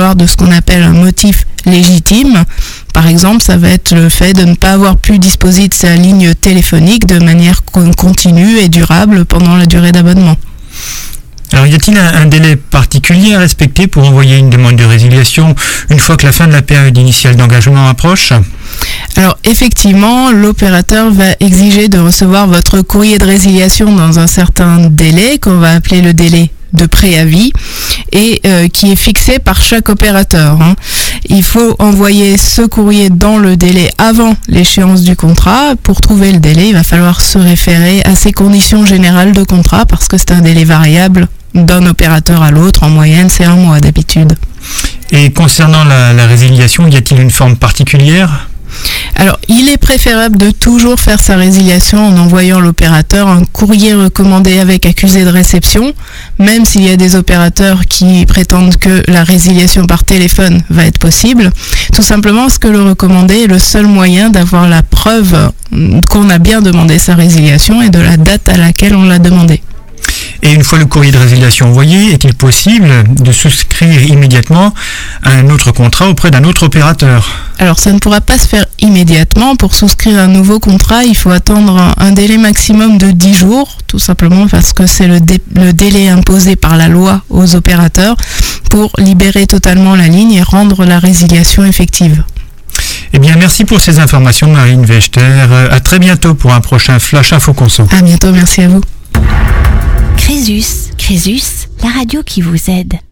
avoir de ce qu'on appelle un motif légitime. Par exemple, ça va être le fait de ne pas avoir pu disposer de sa ligne téléphonique de manière continue et durable pendant la durée d'abonnement. Alors, y a-t-il un délai particulier à respecter pour envoyer une demande de résiliation une fois que la fin de la période initiale d'engagement approche ? Alors effectivement, l'opérateur va exiger de recevoir votre courrier de résiliation dans un certain délai qu'on va appeler le délai de préavis et qui est fixé par chaque opérateur. Il faut envoyer ce courrier dans le délai avant l'échéance du contrat. Pour trouver le délai, il va falloir se référer à ces conditions générales de contrat parce que c'est un délai variable d'un opérateur à l'autre. En moyenne, c'est 1 mois d'habitude. Et concernant la résiliation, y a-t-il une forme particulière ? Alors, il est préférable de toujours faire sa résiliation en envoyant l'opérateur un courrier recommandé avec accusé de réception, même s'il y a des opérateurs qui prétendent que la résiliation par téléphone va être possible, tout simplement parce que le recommandé est le seul moyen d'avoir la preuve qu'on a bien demandé sa résiliation et de la date à laquelle on l'a demandé. Et une fois le courrier de résiliation envoyé, est-il possible de souscrire immédiatement à un autre contrat auprès d'un autre opérateur ? Alors ça ne pourra pas se faire immédiatement. Pour souscrire un nouveau contrat, il faut attendre un délai maximum de 10 jours, tout simplement parce que c'est le délai imposé par la loi aux opérateurs pour libérer totalement la ligne et rendre la résiliation effective. Eh bien, merci pour ces informations, Marine Wechter. À très bientôt pour un prochain Flash Info Conso. À bientôt, merci à vous. Crésus, la radio qui vous aide.